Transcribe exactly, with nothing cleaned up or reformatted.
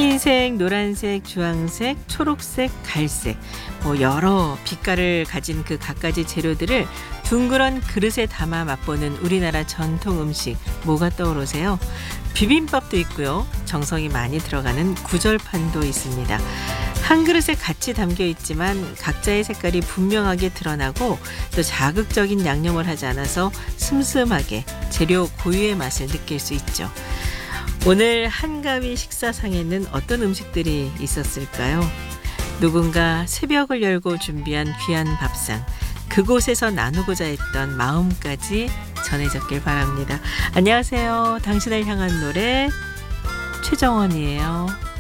흰색, 노란색, 주황색, 초록색, 갈색 뭐 여러 빛깔을 가진 그 갖가지 재료들을 둥그런 그릇에 담아 맛보는 우리나라 전통 음식 뭐가 떠오르세요? 비빔밥도 있고요. 정성이 많이 들어가는 구절판도 있습니다. 한 그릇에 같이 담겨 있지만 각자의 색깔이 분명하게 드러나고 또 자극적인 양념을 하지 않아서 슴슴하게 재료 고유의 맛을 느낄 수 있죠. 오늘 한가위 식사상에는 어떤 음식들이 있었을까요? 누군가 새벽을 열고 준비한 귀한 밥상, 그곳에서 나누고자 했던 마음까지 전해졌길 바랍니다. 안녕하세요. 당신을 향한 노래 최정원이에요.